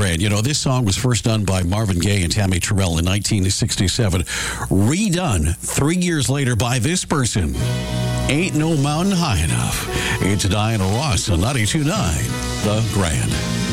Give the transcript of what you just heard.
Grand. You know, this song was first done by Marvin Gaye and Tammy Terrell in 1967, redone 3 years later by this person. Ain't No Mountain High Enough. It's Diana Ross on 92.9 The Grand.